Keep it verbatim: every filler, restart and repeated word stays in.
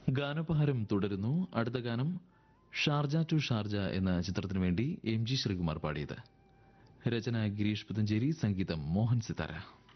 ഗാനോപഹാരം തുടരുന്നു. അടുത്ത ഗാനം ഷാർജ ടു ഷാർജ എന്ന ചിത്രത്തിനു വേണ്ടി എം ജി ശ്രീകുമാർ പാടിയത്. രചന ഗിരീഷ് പുത്തഞ്ചേരി, സംഗീതം മോഹൻ സിതാര.